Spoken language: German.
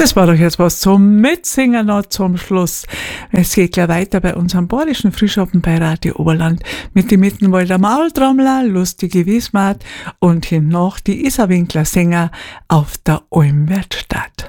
Das war doch jetzt was zum Mitsingen noch zum Schluss. Es geht gleich weiter bei unserem badischen Frühschoppen bei Radio Oberland mit die Mittenwalder Maultrommler, lustige Wiesmat und hinauf die Isa Winkler Sänger auf der Almwertstadt.